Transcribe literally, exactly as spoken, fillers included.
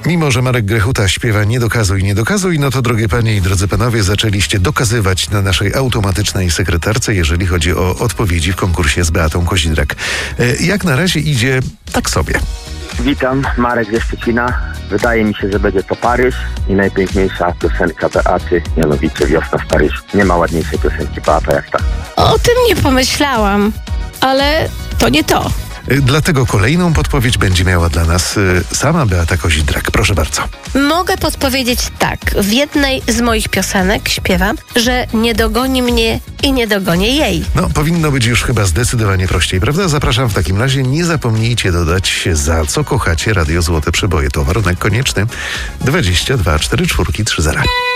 Mimo że Marek Grechuta śpiewa nie dokazuj, nie dokazuj, no to drogie panie i drodzy panowie, zaczęliście dokazywać na naszej automatycznej sekretarce, jeżeli chodzi o odpowiedzi w konkursie z Beatą Kozidrak. E, jak na razie idzie tak sobie. Witam, Marek ze Szczecina. Wydaje mi się, że będzie to Paryż i najpiękniejsza piosenka Beaty, mianowicie Wiosna w Paryżu. Nie ma ładniejszej piosenki Beata jak ta. O tym nie pomyślałam, ale to nie to. E, dlatego kolejną podpowiedź będzie miała dla nas e, sama Beata Kozidrak. Proszę bardzo. Mogę podpowiedzieć tak. W jednej z moich piosenek śpiewam, że nie dogoni mnie i nie dogonię jej. No, powinno być już chyba zdecydowanie prościej, prawda? Zapraszam w takim razie. Nie zapomnijcie dodać, za co kochacie Radio Złote Przeboje. To warunek konieczny. dwadzieścia dwa czterdzieści cztery trzy zero.